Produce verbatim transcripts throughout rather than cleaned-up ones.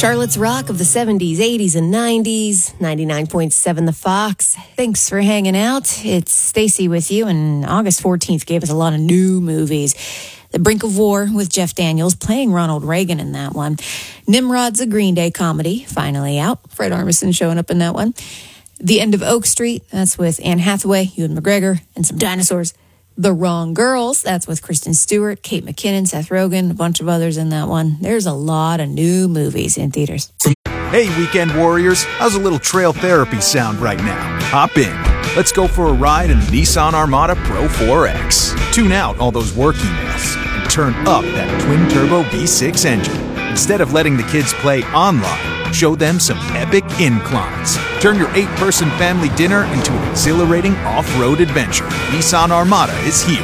Charlotte's Rock of the seventies, eighties, and nineties, ninety-nine point seven The Fox. Thanks for hanging out. It's Stacy with you, and August fourteenth gave us a lot of new movies. The Brink of War with Jeff Daniels, playing Ronald Reagan in that one. Nimrod's a Green Day comedy, finally out. Fred Armisen showing up in that one. The End of Oak Street, that's with Anne Hathaway, Ewan McGregor, and some dinosaurs. The Wrong Girls, that's with Kristen Stewart, Kate McKinnon, Seth Rogen, a bunch of others in that one. There's a lot of new movies in theaters. Hey, weekend warriors, how's a little trail therapy sound right now? Hop in. Let's go for a ride in the Nissan Armada Pro four X. Tune out all those work emails and turn up that twin-turbo V six engine. Instead of letting the kids play online, show them some epic inclines. Turn your eight-person family dinner into an exhilarating off-road adventure. Nissan Armada is here.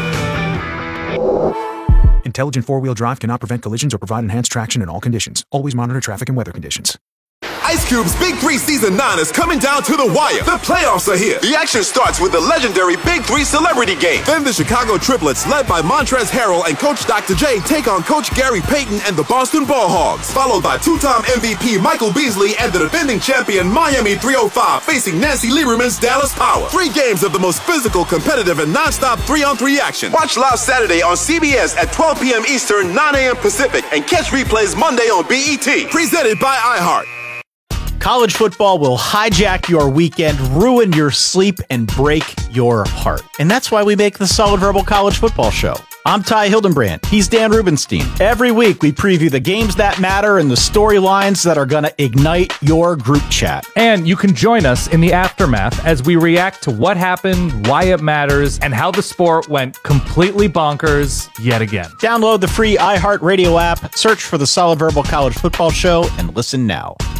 Intelligent four-wheel drive cannot prevent collisions or provide enhanced traction in all conditions. Always monitor traffic and weather conditions. Ice Cube's Big Three Season nine is coming down to the wire. The playoffs are here. The action starts with the legendary Big Three Celebrity Game. Then the Chicago Triplets, led by Montrezl Harrell and Coach Doctor J, take on Coach Gary Payton and the Boston Ball Hogs. Followed by two-time M V P Michael Beasley and the defending champion Miami three oh five facing Nancy Lieberman's Dallas Power. Three games of the most physical, competitive, and non-stop three-on-three action. Watch live Saturday on C B S at twelve p.m. Eastern, nine a.m. Pacific, and catch replays Monday on B E T. Presented by iHeart. College football will hijack your weekend, ruin your sleep, and break your heart. And that's why we make the Solid Verbal College Football Show. I'm Ty Hildenbrand. He's Dan Rubenstein. Every week, we preview the games that matter and the storylines that are going to ignite your group chat. And you can join us in the aftermath as we react to what happened, why it matters, and how the sport went completely bonkers yet again. Download the free iHeartRadio app, search for the Solid Verbal College Football Show, and listen now.